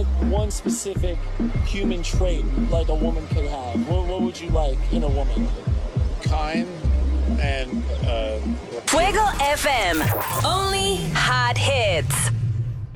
like one specific human trait like a woman could have? What would you like in a woman? Kind and Fuego FM. Only hot hits.